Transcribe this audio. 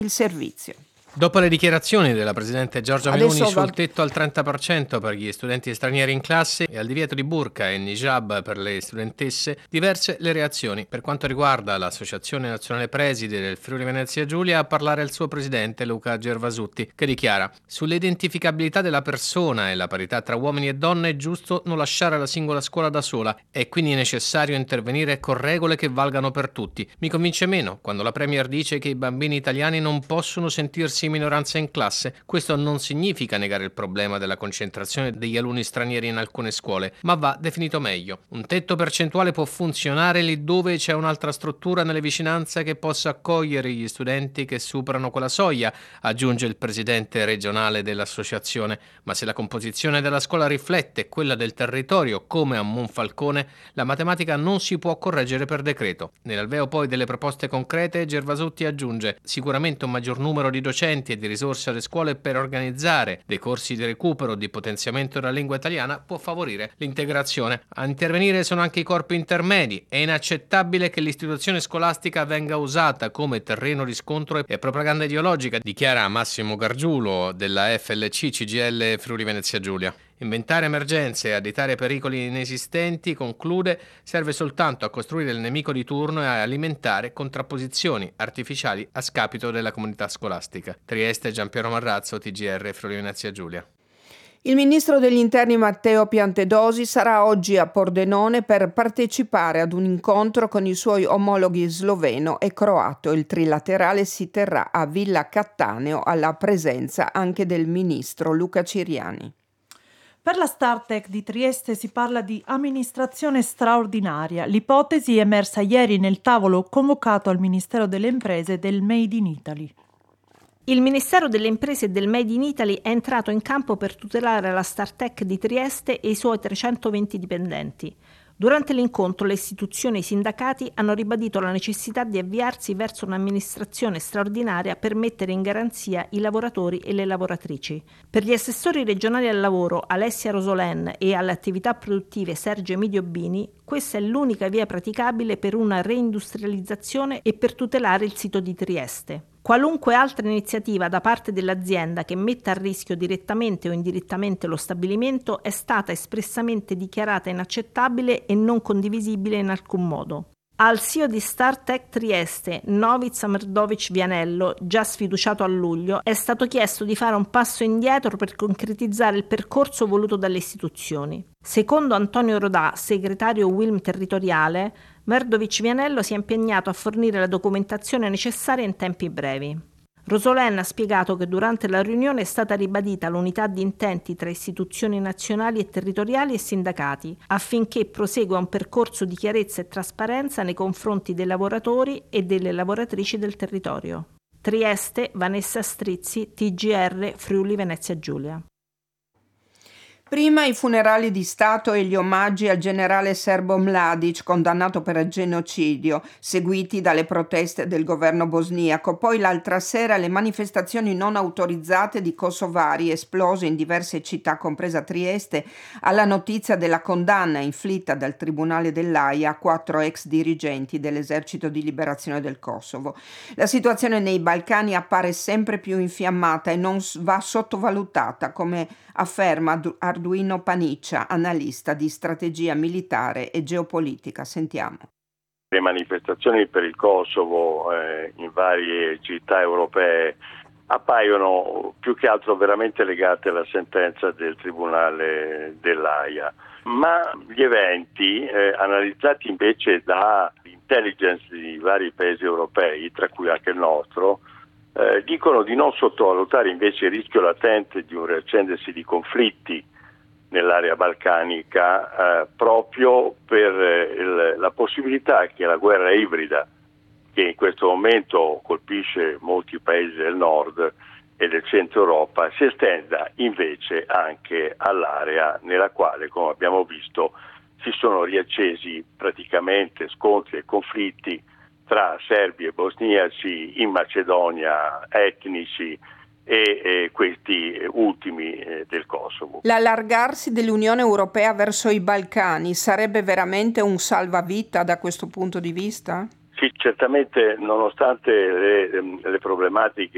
il servizio. Dopo le dichiarazioni della Presidente Giorgia Meloni sul tetto al 30% per gli studenti stranieri in classe e al divieto di burqa e niqab per le studentesse, diverse le reazioni. Per quanto riguarda l'Associazione Nazionale Presidi del Friuli Venezia Giulia, a parlare il suo presidente Luca Gervasutti, che dichiara: sull'identificabilità della persona e la parità tra uomini e donne è giusto non lasciare la singola scuola da sola, è quindi necessario intervenire con regole che valgano per tutti. Mi convince meno quando la Premier dice che i bambini italiani non possono sentirsi minoranza in classe. Questo non significa negare il problema della concentrazione degli alunni stranieri in alcune scuole, ma va definito meglio. Un tetto percentuale può funzionare lì dove c'è un'altra struttura nelle vicinanze che possa accogliere gli studenti che superano quella soglia, aggiunge il presidente regionale dell'associazione. Ma se la composizione della scuola riflette quella del territorio, come a Monfalcone, la matematica non si può correggere per decreto. Nell'alveo poi delle proposte concrete, Gervasutti aggiunge: sicuramente un maggior numero di docenti e di risorse alle scuole per organizzare dei corsi di recupero di potenziamento della lingua italiana può favorire l'integrazione. A intervenire sono anche i corpi intermedi. È inaccettabile che l'istituzione scolastica venga usata come terreno di scontro e propaganda ideologica, dichiara Massimo Gargiulo della FLC CGIL Friuli Venezia Giulia. Inventare emergenze e additare pericoli inesistenti, conclude, serve soltanto a costruire il nemico di turno e a alimentare contrapposizioni artificiali a scapito della comunità scolastica. Trieste, Giampiero Marrazzo, TGR Friuli Venezia Giulia. Il ministro degli interni Matteo Piantedosi sarà oggi a Pordenone per partecipare ad un incontro con i suoi omologhi sloveno e croato. Il trilaterale si terrà a Villa Cattaneo alla presenza anche del ministro Luca Ciriani. Per la Startech di Trieste si parla di amministrazione straordinaria. L'ipotesi è emersa ieri nel tavolo convocato al Ministero delle Imprese del Made in Italy. Il Ministero delle Imprese e del Made in Italy è entrato in campo per tutelare la Startech di Trieste e i suoi 320 dipendenti. Durante l'incontro le istituzioni e i sindacati hanno ribadito la necessità di avviarsi verso un'amministrazione straordinaria per mettere in garanzia i lavoratori e le lavoratrici. Per gli assessori regionali al lavoro Alessia Rosolen e alle attività produttive Sergio Emidio Bini, questa è l'unica via praticabile per una reindustrializzazione e per tutelare il sito di Trieste. Qualunque altra iniziativa da parte dell'azienda che metta a rischio direttamente o indirettamente lo stabilimento è stata espressamente dichiarata inaccettabile e non condivisibile in alcun modo. Al CEO di Startech Trieste, Noviz Amerdovic Vianello, già sfiduciato a luglio, è stato chiesto di fare un passo indietro per concretizzare il percorso voluto dalle istituzioni. Secondo Antonio Rodà, segretario Wilm territoriale, Merdovic Vianello si è impegnato a fornire la documentazione necessaria in tempi brevi. Rosolen ha spiegato che durante la riunione è stata ribadita l'unità di intenti tra istituzioni nazionali e territoriali e sindacati, affinché prosegua un percorso di chiarezza e trasparenza nei confronti dei lavoratori e delle lavoratrici del territorio. Trieste, Vanessa Strizzi, TGR Friuli Venezia Giulia. Prima i funerali di Stato e gli omaggi al generale serbo Mladic, condannato per genocidio, seguiti dalle proteste del governo bosniaco. Poi l'altra sera le manifestazioni non autorizzate di kosovari esplose in diverse città, compresa Trieste, alla notizia della condanna inflitta dal Tribunale dell'Aia a 4 ex dirigenti dell'Esercito di Liberazione del Kosovo. La situazione nei Balcani appare sempre più infiammata e non va sottovalutata, come afferma Arduino Paniccia, analista di strategia militare e geopolitica. Sentiamo. Le manifestazioni per il Kosovo in varie città europee appaiono più che altro veramente legate alla sentenza del Tribunale dell'Aia, ma gli eventi analizzati invece da intelligence di vari paesi europei, tra cui anche il nostro, dicono di non sottovalutare invece il rischio latente di un riaccendersi di conflitti nell'area balcanica proprio per la possibilità che la guerra ibrida, che in questo momento colpisce molti paesi del nord e del centro Europa, si estenda invece anche all'area nella quale, come abbiamo visto, si sono riaccesi praticamente scontri e conflitti tra serbi e bosniaci, in Macedonia etnici e questi ultimi del Kosovo. L'allargarsi dell'Unione Europea verso i Balcani sarebbe veramente un salvavita da questo punto di vista? Sì, certamente, nonostante le problematiche